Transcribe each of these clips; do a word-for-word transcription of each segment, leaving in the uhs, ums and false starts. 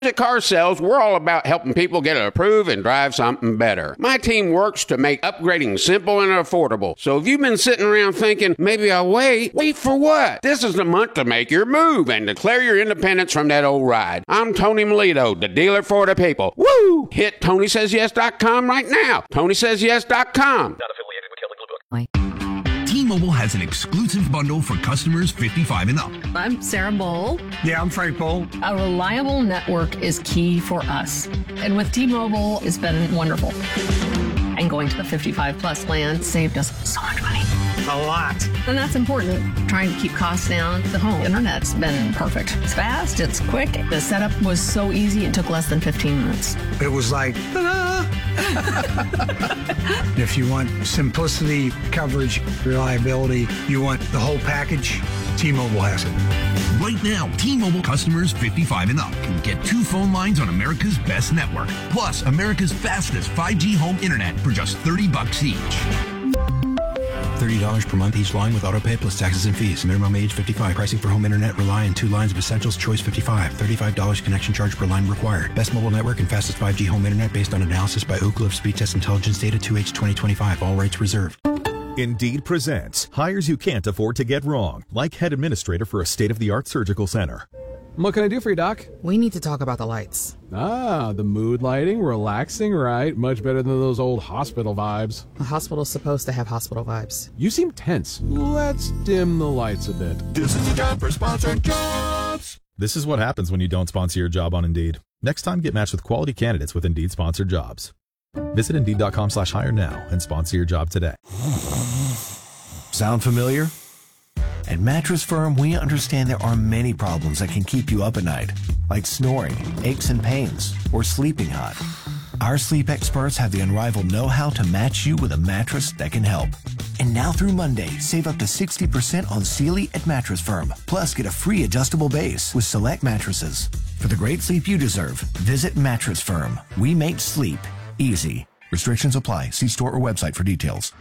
At Car Sales, we're all about helping people get approved and drive something better. My team works to make upgrading simple and affordable. So if you've been sitting around thinking, maybe I'll wait, wait for what? This is the month to make your move and declare your independence from that old ride. I'm Tony Melito, the dealer for the people. Woo! Hit Tony Says Yes dot com right now. Tony Says Yes dot com. Not affiliated with Kelley Blue Book. T-Mobile has an exclusive bundle for customers fifty-five and up. I'm Sarah Bowl. Yeah, I'm Frank Bowl. A reliable network is key for us. And with T-Mobile, it's been wonderful. And going to the fifty-five plus plan saved us so much money. A lot. And that's important. Trying to keep costs down. The home internet's been perfect. It's fast, it's quick. The setup was so easy, it took less than fifteen minutes. It was like, ta-da! If you want simplicity, coverage, reliability, you want the whole package, T-Mobile has it. Right now, T-Mobile customers fifty-five and up can get two phone lines on America's best network, plus America's fastest five G home internet for just thirty bucks each. thirty dollars per month each line with autopay plus taxes and fees. Minimum age fifty-five. Pricing for home internet rely on two lines of Essentials. Choice fifty-five. thirty-five dollars connection charge per line required. Best mobile network and fastest five G home internet based on analysis by Oak Cliff Speed Test Intelligence Data two H twenty twenty-five. All rights reserved. Indeed presents hires you can't afford to get wrong, like head administrator for a state-of-the-art surgical center. What can I do for you, Doc? We need to talk about the lights. Ah, the mood lighting, relaxing, right? Much better than those old hospital vibes. A hospital's supposed to have hospital vibes. You seem tense. Let's dim the lights a bit. This is a job for sponsored jobs. This is what happens when you don't sponsor your job on Indeed. Next time, get matched with quality candidates with Indeed sponsored jobs. Visit Indeed.com slash hire now and sponsor your job today. Sound familiar? At Mattress Firm, we understand there are many problems that can keep you up at night, like snoring, aches and pains, or sleeping hot. Our sleep experts have the unrivaled know-how to match you with a mattress that can help. And now through Monday, save up to sixty percent on Sealy at Mattress Firm. Plus, get a free adjustable base with select mattresses. For the great sleep you deserve, visit Mattress Firm. We make sleep easy. Restrictions apply. See store or website for details.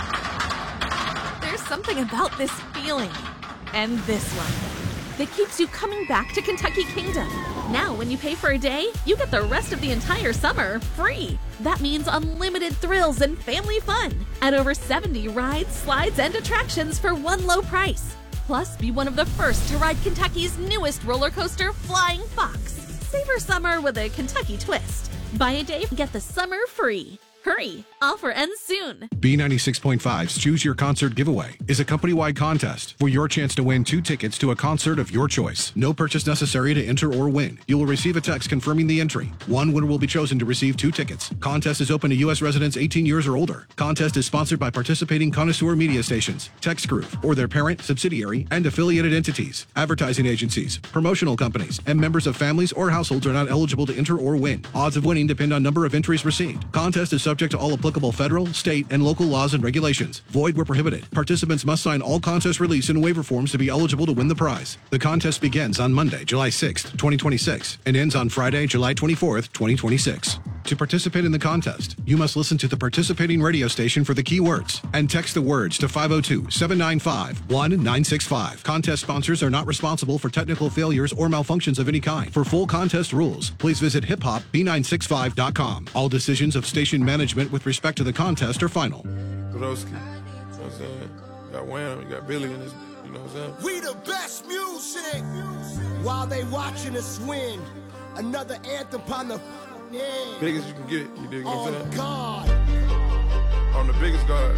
There's something about this feeling and this one that keeps you coming back to Kentucky Kingdom. Now, when you pay for a day, you get the rest of the entire summer free. That means unlimited thrills and family fun at over seventy rides, slides, and attractions for one low price. Plus, be one of the first to ride Kentucky's newest roller coaster, Flying Fox. Savor summer with a Kentucky twist. Buy a day, get the summer free. Hurry! Offer ends soon. B ninety-six point five's Choose Your Concert Giveaway is a company-wide contest for your chance to win two tickets to a concert of your choice. No purchase necessary to enter or win. You will receive a text confirming the entry. One winner will be chosen to receive two tickets. Contest is open to U S residents eighteen years or older. Contest is sponsored by participating connoisseur media stations, TextGroup, or their parent, subsidiary, and affiliated entities. Advertising agencies, promotional companies, and members of families or households are not eligible to enter or win. Odds of winning depend on number of entries received. Contest is subject to all applicable federal, state, and local laws and regulations. Void where prohibited. Participants must sign all contest release and waiver forms to be eligible to win the prize. The contest begins on Monday, July sixth, twenty twenty-six, and ends on Friday, July twenty-fourth, twenty twenty-six. To participate in the contest, you must listen to the participating radio station for the keywords and text the words to five oh two, seven nine five, one nine six five. Contest sponsors are not responsible for technical failures or malfunctions of any kind. For full contest rules, please visit hip hop b nine six five dot com. All decisions of station management with respect to the contest are final. Grodowski, you know what I'm saying? You got Wham, you got Billy in this, you know what I'm saying? We the best music while they watching us win. Another anthem upon the Biggest you can get, you dig what I'm saying? On God. On the biggest God.